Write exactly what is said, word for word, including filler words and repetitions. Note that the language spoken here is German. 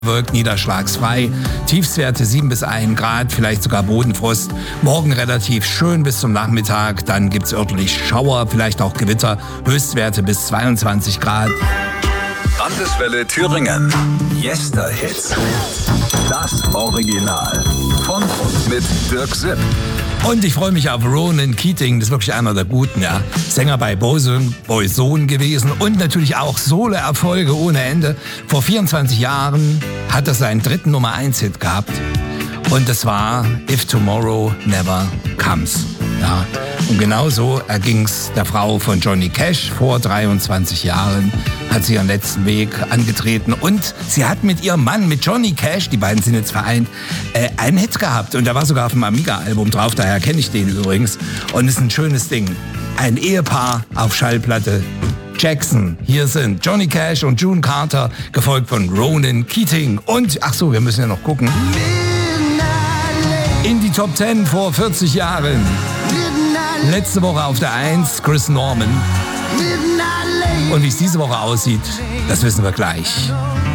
Wirkt niederschlagsfrei, Tiefstwerte sieben bis ein Grad, vielleicht sogar Bodenfrost. Morgen relativ schön bis zum Nachmittag, dann gibt's örtlich Schauer, vielleicht auch Gewitter, Höchstwerte bis zweiundzwanzig Grad. Landeswelle Thüringen. Yester-Hits. Das Original. Von und mit Dirk Sipp. Und ich freue mich auf Ronan Keating, das ist wirklich einer der Guten, ja. Sänger bei Boyzone, Boyzone gewesen und natürlich auch Solo-Erfolge ohne Ende. Vor vierundzwanzig Jahren hat er seinen dritten Nummer eins Hit gehabt und das war If Tomorrow Never Comes. Ja. Und genauso erging es der Frau von Johnny Cash vor dreiundzwanzig Jahren, hat sie ihren letzten Weg angetreten und sie hat mit ihrem Mann, mit Johnny Cash, die beiden sind jetzt vereint, äh, einen Hit gehabt und der war sogar auf dem Amiga-Album drauf, daher kenne ich den übrigens und ist ein schönes Ding. Ein Ehepaar auf Schallplatte Jackson. Hier sind Johnny Cash und June Carter, gefolgt von Ronan Keating und, ach so, wir müssen ja noch gucken, in die Top zehn vor vierzig Jahren. Letzte Woche auf der eins, Chris Norman. Und wie es diese Woche aussieht, das wissen wir gleich.